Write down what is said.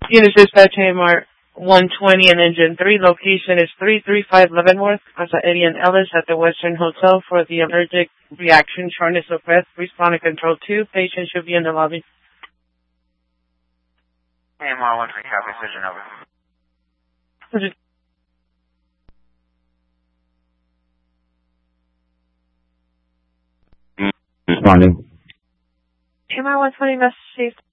Unit dispatch AMR 120 and engine 3. Location is 335 Leavenworth, Casa Eddie and Ellis at the Western Hotel for the allergic reaction, shortness of breath. Respond to control 2. Patient should be in the lobby. AMR 120, copy, Surgeon over. Responding. AMR 120, message received.